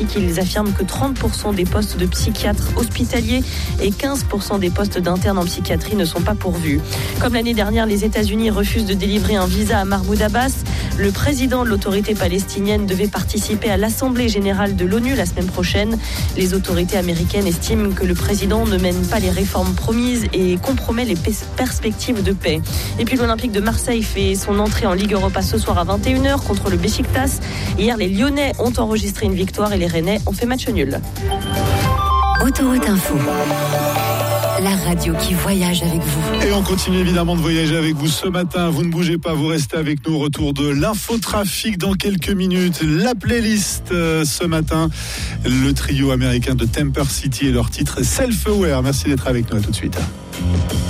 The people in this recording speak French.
scientifiques. Ils affirment que 30% des postes de psychiatres hospitaliers et 15% des postes d'internes en psychiatrie ne sont pas pourvus. Comme l'année dernière, les États-Unis refusent de délivrer un visa à Mahmoud Abbas. Le président de l'autorité palestinienne devait participer à l'Assemblée générale de l'ONU la semaine prochaine. Les autorités américaines estiment que le président ne mène pas les réformes promises et compromet les perspectives de paix. Et puis l'Olympique de Marseille fait son entrée en Ligue Europa ce soir à 21h contre le Beşiktaş. Hier, les Lyonnais ont enregistré une victoire et les Rennais ont fait match nul. Autoroute Info. La radio qui voyage avec vous. Et on continue évidemment de voyager avec vous ce matin. Vous ne bougez pas, vous restez avec nous. Retour de l'infotrafic dans quelques minutes. La playlist ce matin. Le trio américain de Temper City et leur titre Self-Aware. Merci d'être avec nous. À tout de suite.